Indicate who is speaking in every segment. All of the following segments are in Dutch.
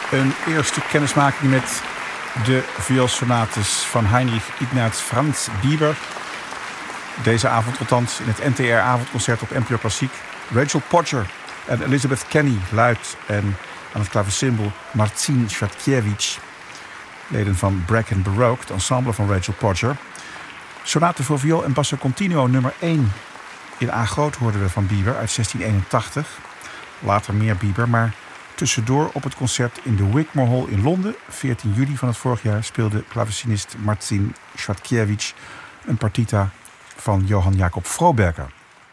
Speaker 1: Een eerste kennismaking met de vioolsonates van Heinrich Ignaz Franz Bieber. Deze avond althans in het NTR-avondconcert op NPO Klassiek. Rachel Podger en Elizabeth Kenny luid en aan het klaversymbol Marcin Schwatkiewicz. Leden van Breck and Baroque, het ensemble van Rachel Podger. Sonate voor viool en basso continuo nummer 1 in A groot hoorden we van Bieber uit 1681. Later meer Bieber, maar tussendoor op het concert in de Wigmore Hall in Londen, 14 juli van het vorig jaar, speelde klavecinist Marcin Schwatkiewicz een partita van Johann Jacob Froberger.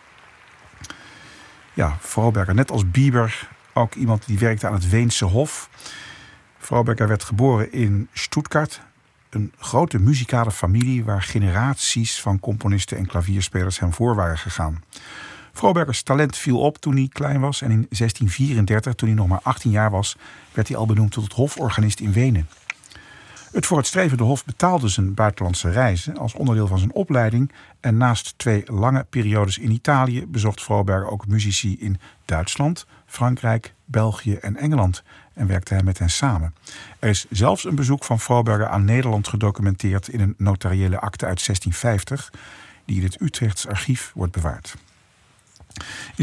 Speaker 1: Ja, Froberger, net als Bieber, ook iemand die werkte aan het Weense Hof. Froberger werd geboren in Stuttgart, een grote muzikale familie waar generaties van componisten en klavierspelers hem voor waren gegaan. Frobergers talent viel op toen hij klein was en in 1634, toen hij nog maar 18 jaar was, werd hij al benoemd tot hoforganist in Wenen. Het vooruitstrevende hof betaalde zijn buitenlandse reizen als onderdeel van zijn opleiding en naast 2 lange periodes in Italië bezocht Froberger ook muzici in Duitsland, Frankrijk, België en Engeland en werkte hij met hen samen. Er is zelfs een bezoek van Froberger aan Nederland gedocumenteerd in een notariële akte uit 1650 die in het Utrechts archief wordt bewaard. In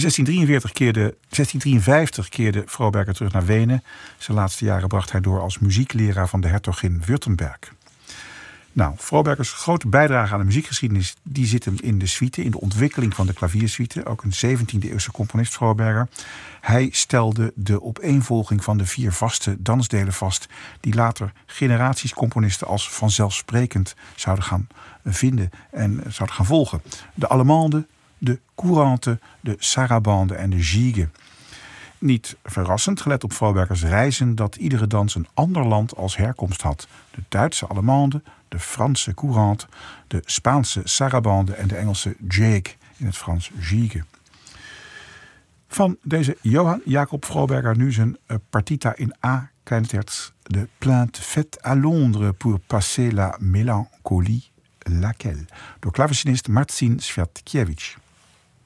Speaker 1: 1653 keerde Froberger terug naar Wenen. Zijn laatste jaren bracht hij door als muziekleraar van de hertogin Württemberg. Nou, Frobergers grote bijdrage aan de muziekgeschiedenis die zit hem in de suite, in de ontwikkeling van de klaviersuite. Ook een 17e-eeuwse componist Froberger. Hij stelde de opeenvolging van de 4 vaste dansdelen vast, die later generaties componisten als vanzelfsprekend zouden gaan vinden en zouden gaan volgen. De Allemande, de courante, de sarabande en de gigue. Niet verrassend, gelet op Frobergers reizen, dat iedere dans een ander land als herkomst had. De Duitse allemande, de Franse courante, de Spaanse sarabande en de Engelse jig, in het Frans gigue. Van deze Johann Jacob Froberger nu zijn partita in A kleine terts, de Plainte faite à Londres pour passer la mélancolie, laquelle, door klavecinist Marcin Schwatkiewicz.